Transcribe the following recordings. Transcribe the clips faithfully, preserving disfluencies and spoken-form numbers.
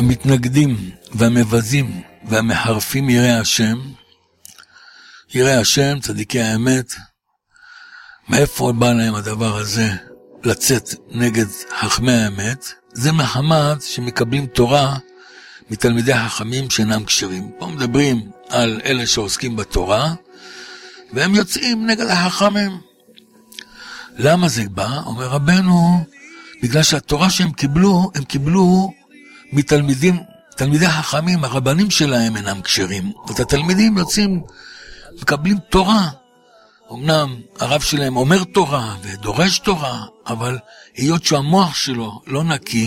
המתנגדים והמבזים והמחרפים יראי השם, יראי השם, צדיקי האמת, מאיפה בא להם הדבר הזה לצאת נגד חכמי האמת? זה מחמת שמקבלים תורה מתלמידי חכמים שאינם כשרים. פה מדברים על אלה שעוסקים בתורה, והם יוצאים נגד החכמים. למה זה בא? אומר רבנו, בגלל שהתורה שהם קיבלו, הם קיבלו מתלמידים, תלמידי חכמים, הרבנים שלהם אינם כשרים. את התלמידים יוצאים, מקבלים תורה. אמנם הרב שלהם אומר תורה ודורש תורה, אבל היות שהמוח שלו לא נקי,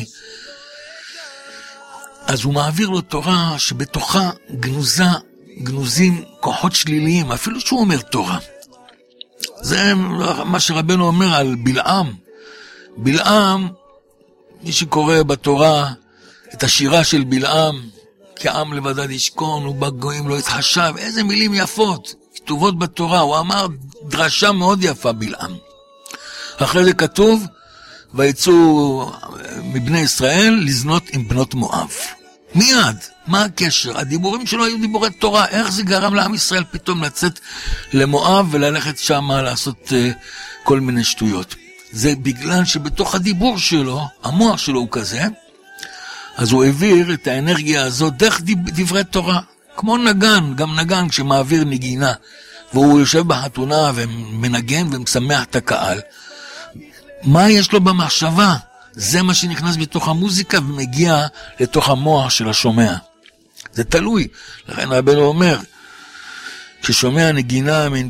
אז הוא מעביר לו תורה שבתוכה גנוזה, גנוזים כוחות שליליים, אפילו שהוא אומר תורה. זה מה שרבנו אומר על בלעם. בלעם, מי שקורא בתורה את השירה של בלעם, כי עם לבדד ישכון ובגויים לא יתחשב, איזה מילים יפות, כתובות בתורה. הוא אמר דרשה מאוד יפה בלעם. אחרי זה כתוב, ויצאו מבני ישראל לזנות עם בנות מואב. מיד, מה הקשר? הדיבורים שלו היו דיבורי תורה. איך זה גרם לעם ישראל פתאום לצאת למואב וללכת שם לעשות uh, כל מיני שטויות? זה בגלל שבתוך הדיבור שלו, המוח שלו הוא כזה, אז הוא העביר את האנרגיה הזאת דרך דברי תורה. כמו נגן, גם נגן כשמעביר נגינה, והוא יושב בחתונה ומנגן ומשמח את הקהל. מה יש לו במחשבה? זה מה שנכנס בתוך המוזיקה ומגיע לתוך המוח של השומע. זה תלוי. לכן רבנו אומר, כששומע נגינה